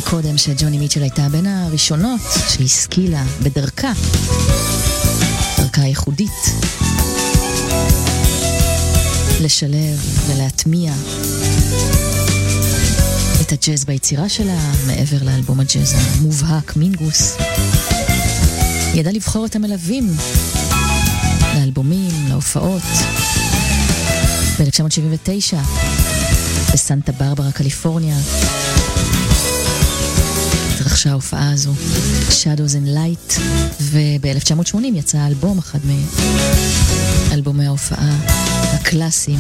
קודם שג'וני מיטשל הייתה בין הראשונות שהשכילה בדרכה, דרכה ייחודית, לשלב ולהטמיע את הג'אז ביצירה שלה מעבר לאלבום הג'אז המובהק מינגוס. היא ידעה לבחור את המלווים לאלבומים, להופעות. ב-1979 בסנטה ברברה, קליפורניה, התרחשה ההופעה הזו, Shadows and Light, וב-1980 יצא אלבום, אחד מאלבומי ההופעה הקלאסיים